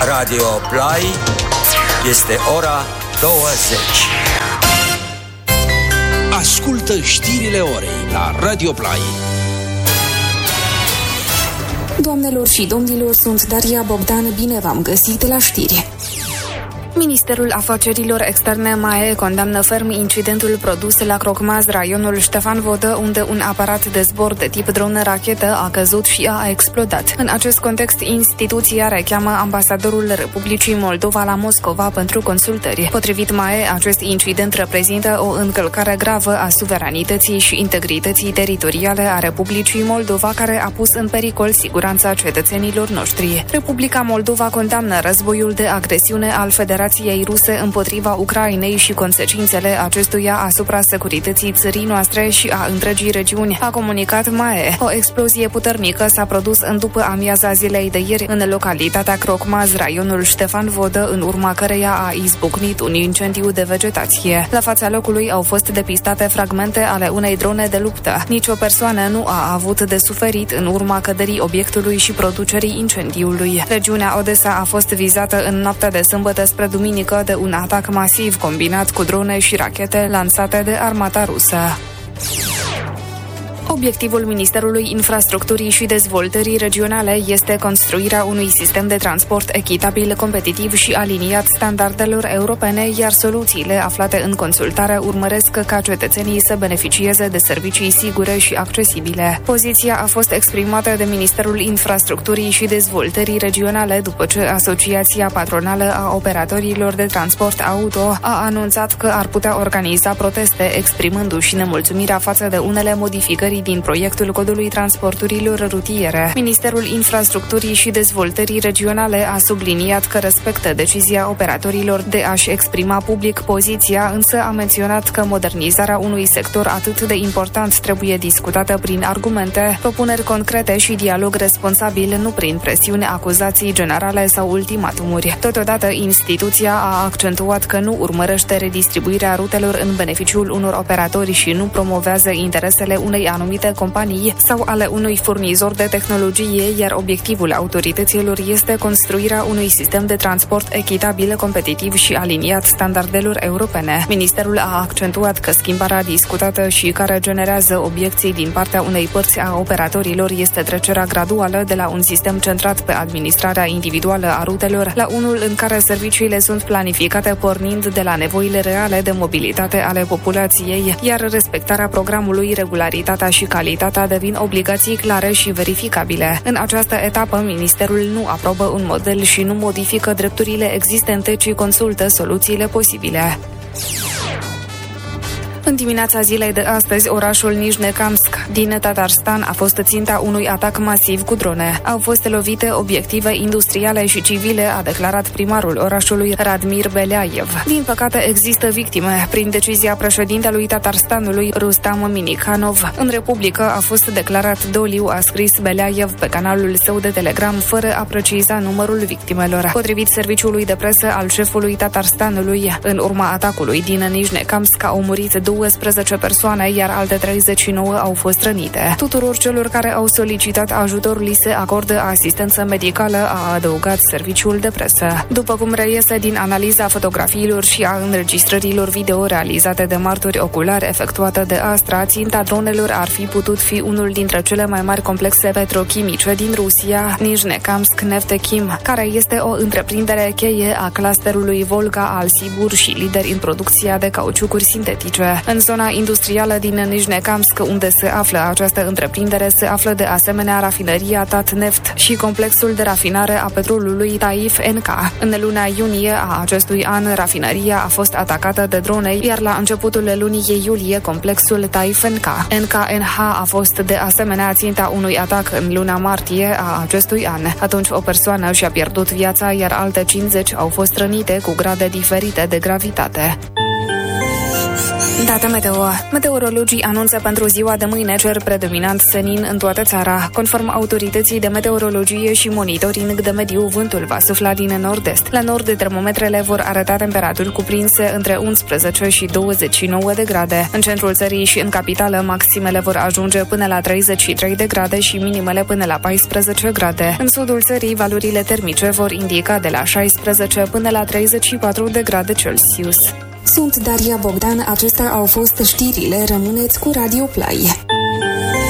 Radio Play. Este ora 20. Ascultă știrile orei la Radio Play. Doamnelor și domnilor, sunt Daria Bogdan, bine v-am găsit la știri. Ministerul Afacerilor Externe MAE condamnă ferm incidentul produs la Crocmaz, raionul Ștefan Vodă, unde un aparat de zbor de tip dronă-rachetă a căzut și a explodat. În acest context, instituția recheamă ambasadorul Republicii Moldova la Moscova pentru consultări. Potrivit MAE, acest incident reprezintă o încălcare gravă a suveranității și integrității teritoriale a Republicii Moldova, care a pus în pericol siguranța cetățenilor noștri. Republica Moldova condamnă războiul de agresiune al Federației Ruse împotriva Ucrainei și consecințele acestuia asupra securității țării noastre și a întregii regiuni, a comunicat MAE. O explozie puternică s-a produs în după amiaza zilei de ieri în localitatea Crocmaz, raionul Ștefan Vodă, în urma căreia a izbucnit un incendiu de vegetație. La fața locului au fost depistate fragmente ale unei drone de luptă. Nici o persoană nu a avut de suferit în urma căderii obiectului și producerii incendiului. Regiunea Odessa a fost vizată în noaptea de sâmbătă spre duminică de un atac masiv combinat cu drone și rachete lansate de armata rusă. Obiectivul Ministerului Infrastructurii și Dezvoltării Regionale este construirea unui sistem de transport echitabil, competitiv și aliniat standardelor europene, iar soluțiile aflate în consultare urmăresc ca cetățenii să beneficieze de servicii sigure și accesibile. Poziția a fost exprimată de Ministerul Infrastructurii și Dezvoltării Regionale după ce Asociația Patronală a Operatorilor de Transport Auto a anunțat că ar putea organiza proteste, exprimându-și nemulțumirea față de unele modificări din proiectul Codului Transporturilor Rutiere. Ministerul Infrastructurii și Dezvoltării Regionale a subliniat că respectă decizia operatorilor de a-și exprima public poziția, însă a menționat că modernizarea unui sector atât de important trebuie discutată prin argumente, propuneri concrete și dialog responsabil, nu prin presiune, acuzații generale sau ultimatumuri. Totodată, instituția a accentuat că nu urmărește redistribuirea rutelor în beneficiul unor operatori și nu promovează interesele unei anumite companii sau ale unui furnizor de tehnologie, iar obiectivul autorităților este construirea unui sistem de transport echitabil, competitiv și aliniat standardelor europene. Ministerul a accentuat că schimbarea discutată și care generează obiecții din partea unei părți a operatorilor este trecerea graduală de la un sistem centrat pe administrarea individuală a rutelor la unul în care serviciile sunt planificate pornind de la nevoile reale de mobilitate ale populației, iar respectarea programului, regularitatea și calitatea devin obligații clare și verificabile. În această etapă, Ministerul nu aprobă un model și nu modifică drepturile existente, ci consultă soluțiile posibile. În dimineața zilei de astăzi, orașul Nijnekamsk din Tatarstan a fost ținta unui atac masiv cu drone. Au fost lovite obiective industriale și civile, a declarat primarul orașului Radmir Beliaev. Din păcate, există victime. Prin decizia președintelui Tatarstanului, Rustam Minikhanov, în Republică a fost declarat doliu, a scris Beliaev pe canalul său de Telegram, fără a preciza numărul victimelor. Potrivit serviciului de presă al șefului Tatarstanului, în urma atacului din Nijnekamsk au murit 12 persoane, iar alte 39 au fost rănite. Tuturor celor care au solicitat ajutor li se acordă asistență medicală, a adăugat serviciul de presă. După cum reiese din analiza fotografiilor și a înregistrărilor video realizate de martori oculari efectuată de Astra, ținta dronelor ar fi putut fi unul dintre cele mai mari complexe petrochimice din Rusia, Nijnekamsk Neftechim, care este o întreprindere cheie a clusterului Volga al Sibur și lider în producția de cauciucuri sintetice. În zona industrială din Nijnekamsk, unde se află această întreprindere, se află de asemenea rafinăria Tatneft și complexul de rafinare a petrolului Taif NK. În luna iunie a acestui an, rafinăria a fost atacată de drone, iar la începutul lunii iulie, complexul Taif NK. NKNH a fost de asemenea ținta unui atac în luna martie a acestui an. Atunci o persoană și-a pierdut viața, iar alte 50 au fost rănite cu grade diferite de gravitate. Date meteo. Meteorologii anunță pentru ziua de mâine cer predominant senin în toată țara. Conform autorității de meteorologie și monitoring de mediu, vântul va sufla din nord-est. La nord, termometrele vor arăta temperaturi cuprinse între 11 și 29 de grade. În centrul țării și în capitală, maximele vor ajunge până la 33 de grade și minimele până la 14 grade. În sudul țării, valorile termice vor indica de la 16 până la 34 de grade Celsius. Sunt Daria Bogdan, acestea au fost știrile, rămâneți cu Radio Play.